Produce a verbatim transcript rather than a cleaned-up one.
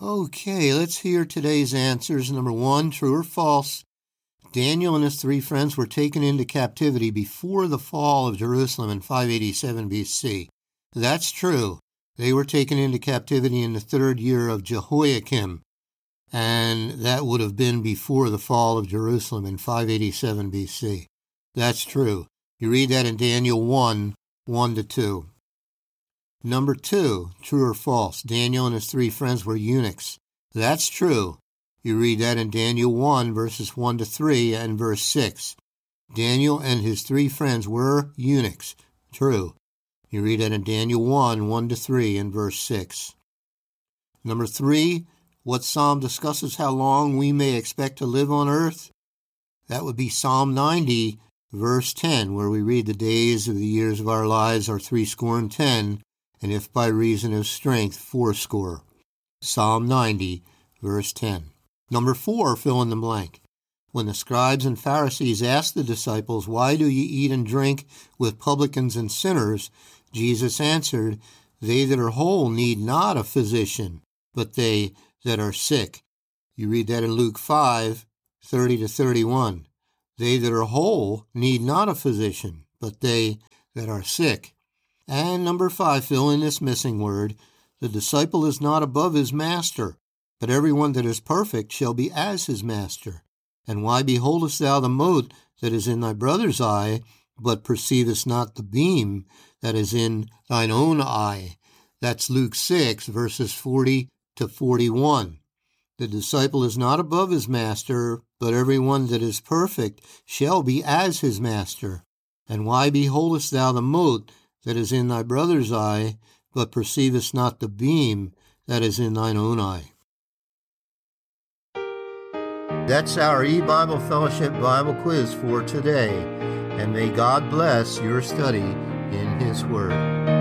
Okay, let's hear today's answers. Number one, true or false? Daniel and his three friends were taken into captivity before the fall of Jerusalem in five eighty-seven B C. That's true. They were taken into captivity in the third year of Jehoiakim, and that would have been before the fall of Jerusalem in five eighty-seven B C. That's true. You read that in Daniel one, one to two. Number two, true or false? Daniel and his three friends were eunuchs. That's true. You read that in Daniel one, verses one to three and verse six. Daniel and his three friends were eunuchs. True. You read that in Daniel one, one to three and verse six. Number three, what psalm discusses how long we may expect to live on earth? That would be Psalm ninety, verse ten, where we read the days of the years of our lives are threescore and ten, and if by reason of strength, fourscore. Psalm ninety, verse ten. Number four, fill in the blank. When the scribes and Pharisees asked the disciples, "Why do ye eat and drink with publicans and sinners?" Jesus answered, "They that are whole need not a physician, but they that are sick." You read that in Luke five, thirty to thirty-one. They that are whole need not a physician, but they that are sick. And number five, fill in this missing word. The disciple is not above his master, but everyone that is perfect shall be as his master. And why beholdest thou the mote that is in thy brother's eye, but perceivest not the beam that is in thine own eye? That's Luke six, verses forty to forty-one. The disciple is not above his master, but everyone that is perfect shall be as his master. And why beholdest thou the mote that is in thy brother's eye, but perceivest not the beam that is in thine own eye? That's our E-Bible Fellowship Bible quiz for today, and may God bless your study in His Word.